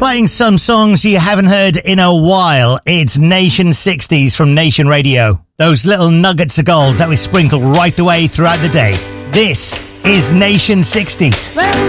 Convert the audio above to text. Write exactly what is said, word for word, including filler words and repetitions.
Playing some songs you haven't heard in a while. It's Nation sixties from Nation Radio. Those little nuggets of gold that we sprinkle right the way throughout the day. This is Nation sixties. When